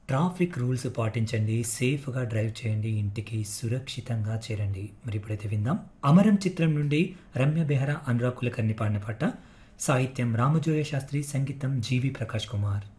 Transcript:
Traffic rules పాటించండి, సేఫ్‌గా drive చేయండి, ఇంటికి సురక్షితంగా చేరండి. మరి ఇప్పుడైతే విందాం. 'అమరం' చిత్రం నుండి రమ్య బెహ్రా, అనురాగ్ కులకర్ణి పాడిన పాట. సాహిత్యం రామజోయ శాస్త్రి, సంగీతం జీవి ప్రకాష్ కుమార్.